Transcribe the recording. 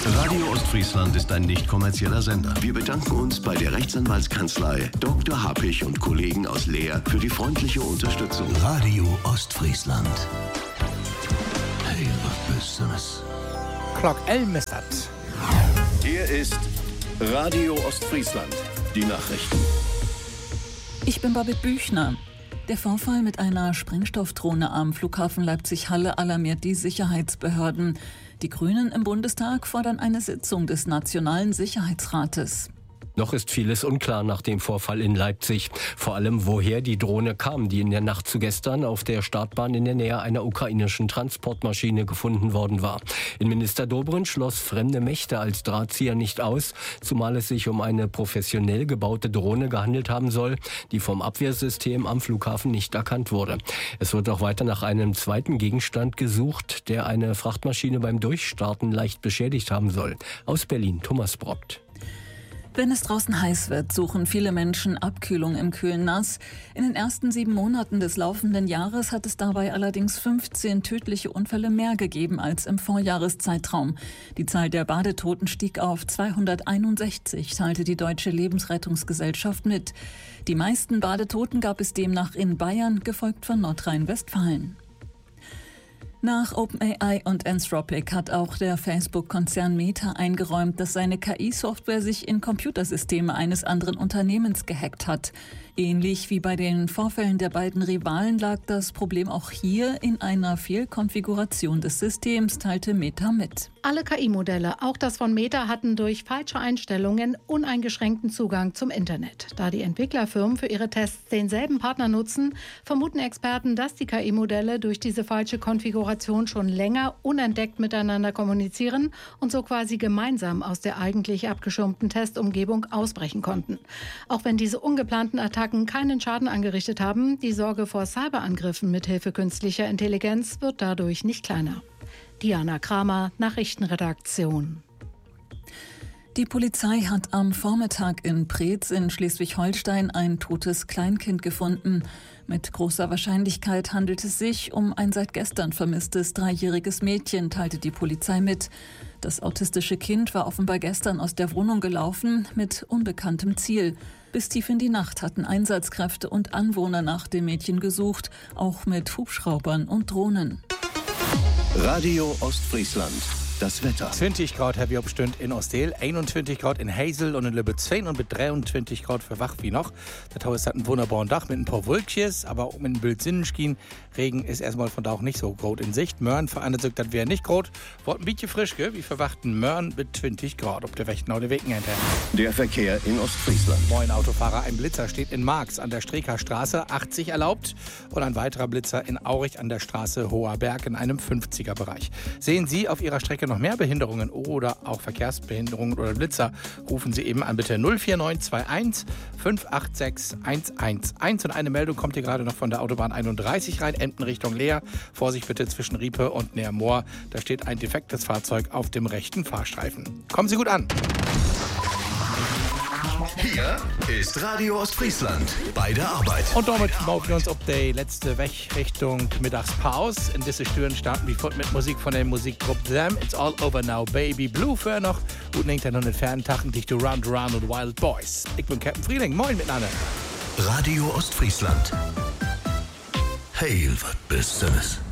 Radio Ostfriesland ist ein nicht kommerzieller Sender. Wir bedanken uns bei der Rechtsanwaltskanzlei Dr. Happig und Kollegen aus Leer für die freundliche Unterstützung. Radio Ostfriesland. Hey, was bist du das? Clock Elmestad. Hier ist Radio Ostfriesland. Die Nachrichten. Ich bin Babette Büchner. Der Vorfall mit einer Sprengstoffdrohne am Flughafen Leipzig-Halle alarmiert die Sicherheitsbehörden. Die Grünen im Bundestag fordern eine Sitzung des Nationalen Sicherheitsrates. Noch ist vieles unklar nach dem Vorfall in Leipzig. Vor allem, woher die Drohne kam, die in der Nacht zu gestern auf der Startbahn in der Nähe einer ukrainischen Transportmaschine gefunden worden war. Innenminister Dobrindt schloss fremde Mächte als Drahtzieher nicht aus, zumal es sich um eine professionell gebaute Drohne gehandelt haben soll, die vom Abwehrsystem am Flughafen nicht erkannt wurde. Es wird auch weiter nach einem zweiten Gegenstand gesucht, der eine Frachtmaschine beim Durchstarten leicht beschädigt haben soll. Aus Berlin, Thomas Brockt. Wenn es draußen heiß wird, suchen viele Menschen Abkühlung im kühlen Nass. In den ersten 7 Monaten des laufenden Jahres hat es dabei allerdings 15 tödliche Unfälle mehr gegeben als im Vorjahreszeitraum. Die Zahl der Badetoten stieg auf 261, teilte die Deutsche Lebensrettungsgesellschaft mit. Die meisten Badetoten gab es demnach in Bayern, gefolgt von Nordrhein-Westfalen. Nach OpenAI und Anthropic hat auch der Facebook-Konzern Meta eingeräumt, dass seine KI-Software sich in Computersysteme eines anderen Unternehmens gehackt hat. Ähnlich wie bei den Vorfällen der beiden Rivalen lag das Problem auch hier in einer Fehlkonfiguration des Systems, teilte Meta mit. Alle KI-Modelle, auch das von Meta, hatten durch falsche Einstellungen uneingeschränkten Zugang zum Internet. Da die Entwicklerfirmen für ihre Tests denselben Partner nutzen, vermuten Experten, dass die KI-Modelle durch diese falsche Konfiguration schon länger unentdeckt miteinander kommunizieren und so quasi gemeinsam aus der eigentlich abgeschirmten Testumgebung ausbrechen konnten. Auch wenn diese ungeplanten Attacken keinen Schaden angerichtet haben, die Sorge vor Cyberangriffen mithilfe künstlicher Intelligenz wird dadurch nicht kleiner. Diana Kramer, Nachrichtenredaktion. Die Polizei hat am Vormittag in Preetz in Schleswig-Holstein ein totes Kleinkind gefunden. Mit großer Wahrscheinlichkeit handelt es sich um ein seit gestern vermisstes 3-jähriges Mädchen, teilte die Polizei mit. Das autistische Kind war offenbar gestern aus der Wohnung gelaufen mit unbekanntem Ziel. Bis tief in die Nacht hatten Einsatzkräfte und Anwohner nach dem Mädchen gesucht, auch mit Hubschraubern und Drohnen. Radio Ostfriesland. Das Wetter. 20 Grad habe ich bestimmt in Ostel, 21 Grad in Heysel und in Lübbezwein und mit 23 Grad für Wach wie noch. Das Haus hat einen wunderbaren Dach mit ein paar Wölkchen, aber auch mit einem Bild Sonnenschein. Regen ist erstmal von da auch nicht so groß in Sicht. Möhren verandet sich, das wäre nicht groß. Wird ein bisschen frisch, gell? Wie verwachten Möhren mit 20 Grad. Ob der Wächten oder Wegen hinterher. Der Verkehr in Ostfriesland. Moin Autofahrer, ein Blitzer steht in Marx an der Streeker Straße, 80 erlaubt. Und ein weiterer Blitzer in Aurich an der Straße Hoher Berg in einem 50er-Bereich. Sehen Sie auf Ihrer Strecke noch mehr Behinderungen oder auch Verkehrsbehinderungen oder Blitzer, rufen Sie eben an bitte 04921 586 111. Und eine Meldung kommt hier gerade noch von der Autobahn 31 rein, Emden Richtung Leer. Vorsicht bitte zwischen Riepe und Neermoor. Da steht ein defektes Fahrzeug auf dem rechten Fahrstreifen. Kommen Sie gut an. Hier ist Radio Ostfriesland bei der Arbeit. Und damit bauen wir uns auf die letzte Weg Richtung Mittagspause. In diese Stüren starten wir fort mit Musik von der Musikgruppe Them. It's All Over Now, Baby Blue für noch. Und denkt dann noch nicht fernen Tagen dich zu Round Round und Wild Boys. Ich bin Captain Frieling. Moin miteinander. Radio Ostfriesland. Hey, was bist du das?